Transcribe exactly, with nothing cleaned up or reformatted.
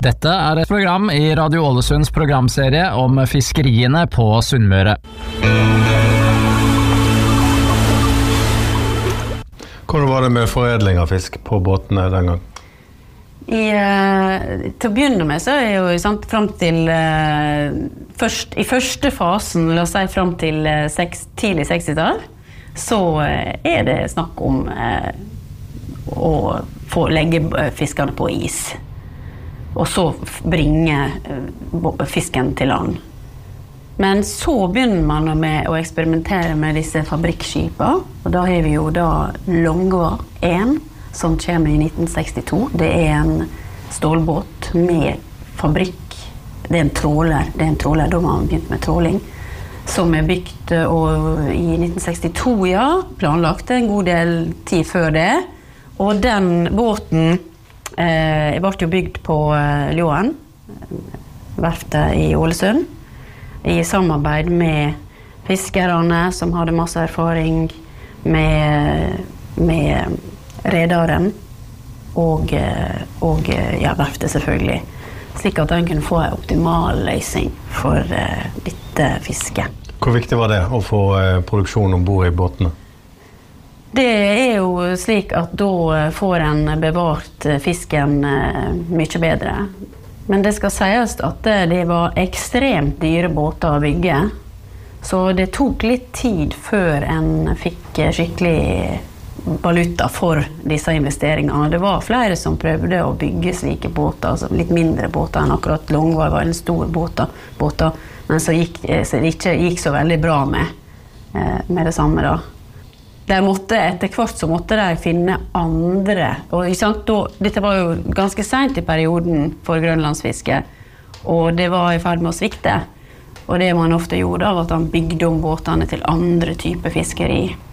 Dette er et program i Radio Ålesunds programserie om fiskeriene på Sunnmøre. Hvordan var det med foredling av fisk på båtene den gang? I, uh, til å begynne med så er jo sant, frem til uh, først, i første fasen, la oss si frem til uh, seks, tidlig sekstitall, så uh, er det snakk om uh, å få legge fiskene på is og så bringe uh, fisken til land. Men så begynner man med å eksperimentere med disse fabrikkskipene, og da har vi jo da Longva én, som kommer i nitten sekstito. Det er en stålbåt med fabrikk. Det er en tråler, det er en tråler, da man begynt med tråling, som er bygd og, i nitten sekstito, ja, planlagt en god del tid før det. Og den båten eh, ble jo bygd på eh, Ljåen, verftet i Ålesund, i samarbeid med fiskerne som hadde masse erfaring med, med redaren og, og ja, verftet selvfølgelig, slik at den kunne få en optimal løsning for uh, dette fisket. Hvor viktig var det å få uh, produksjon ombord i båtene? Det er jo slik at da får en bevart fisken uh, mye bedre. Men det skal sies at det var ekstremt dyre båter å bygge, så det tok litt tid før en fikk skikkelig valuta for disse investeringene. Det var flere som prøvde å bygge slike båter, altså litt mindre båter enn akkurat Longva var en stor båter, båter men så gikk så det ikke gikk så veldig bra med, med det samme da. De måtte, etter hvert så måtte de finne andre, og sant, da, dette var jo ganske sent i perioden for grønlandsfiske, og det var i ferd med å svikte. Og det man ofte gjorde, var at han bygde om båtene til andre typer fiskeri.